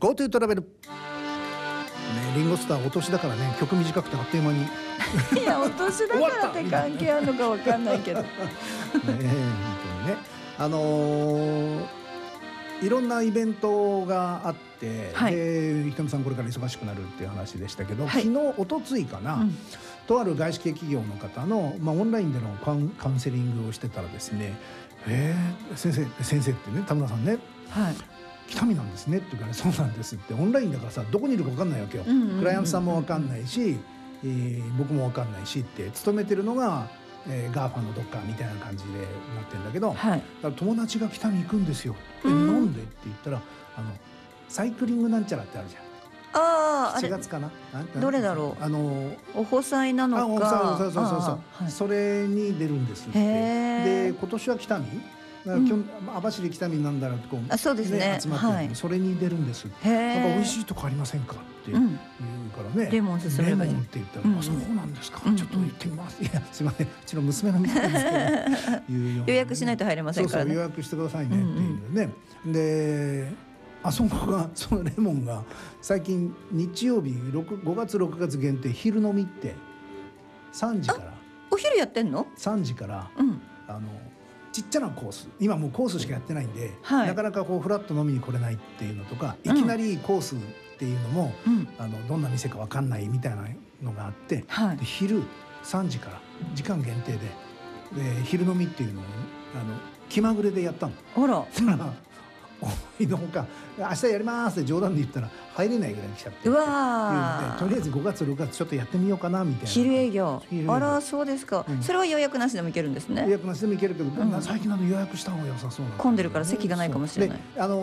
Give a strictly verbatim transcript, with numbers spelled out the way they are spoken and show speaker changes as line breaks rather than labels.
GoTo トラベル、ね、リンゴスターお年だからね、曲短くてあっという間に
いやお年だからって関係あるのかわかんないけどね
え本当にね、あのー、いろんなイベントがあって、はい、でひとみさんこれから忙しくなるっていう話でしたけど、はい、昨日おとついかな、うん、とある外資系企業の方の、まあ、オンラインでのカウン、カウンセリングをしてたらですね、えー、先生先生ってね、田村さんね、はい、北見なんですねって言うから、ね、そうなんですって、オンラインだからさどこにいるか分かんないわけよ、うんうんうんうん、クライアントさんも分かんないし、えー、僕も分かんないしって勤めてるのが、えー、ガーファのどっかみたいな感じでなってるんだけど、はい、だから友達が北見行くんですよ、えなんでって言ったら、あのサイクリングなんちゃらってあるじゃん。
ああ、
しちがつかな、
どれだろう、あのおほさいなのか、
そうそうそうそう、はい、それに出るんですって。で今年は北見、うん、網走北見なんだろうってこう、
あ、そうですね、
ね、集まってるんで、はい、それに出るんですって。なんか美味しいとこありませんかって言うからね、うん、
レモン勧めればいい。
レモンって言ったら、うん、あ、そうなんですか、うん、ちょっと行ってみます、いやすいません、うちの娘の店なんですけどいうような、ね、
予約しないと入れませんからね。
そうそう、予約してくださいねっていうね、うんうん、であそこが、そのレモンが最近日曜日ごがつろくがつ限定昼飲みってさんじから、
お昼やってんの？
さんじから、うん、あのちっちゃなコース、今もうコースしかやってないんで、
はい、
なかなかこうフラッと飲みに来れないっていうのとか、いきなりコースっていうのも、うん、あのどんな店か分かんないみたいなのがあって、はい、で昼さんじから時間限定で、で昼飲みっていうのをあの気まぐれでやったの。
あら、
そら思いのほか明日やりますって冗談で言ったら入れないぐらいに来ちゃって、
うわ
とりあえずごがつろくがつちょっとやってみようかなみたいな。
昼営業、あらそうですか、うん、それは予約なしでも行けるんですね。
予約なしでも行けるけど、うん、最近の予約した方が良さそうな、ね、
混んでるから席がないかもしれない。
あの